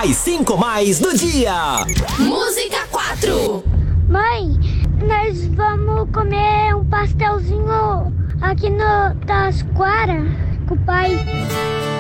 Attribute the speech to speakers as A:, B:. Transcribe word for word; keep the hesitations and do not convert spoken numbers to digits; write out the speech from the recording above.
A: As cinco mais do dia.
B: Música quatro.
C: Mãe, nós vamos comer um pastelzinho aqui no Tasquara com o pai.